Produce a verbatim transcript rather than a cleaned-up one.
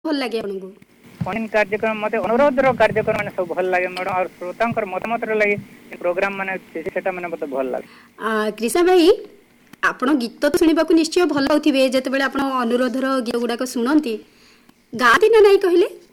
ଭଲ ଲାଗେ ଆପଣଙ୍କୁ? फोन इन कार्यक्रम मते अनुरोध रो कार्यक्रम माने सब भल लागे मैडम और श्रोतांकर मतामत रे लागे प्रोग्राम माने सेटा माने मते भल लागे। आ कृष्णा भाई आपण गीत तो सुनिबा को निश्चय भल होथिबे जेतेबेले आपण अनुरोध रो गीत गुडा को सुनंती गाती ना नाही कहले